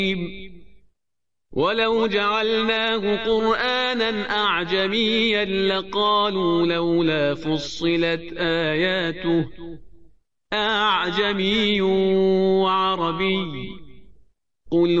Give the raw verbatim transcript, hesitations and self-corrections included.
ولو جعلناه قرآنا أعجميا لقالوا لولا فصلت آياته أعجمي وعربي قل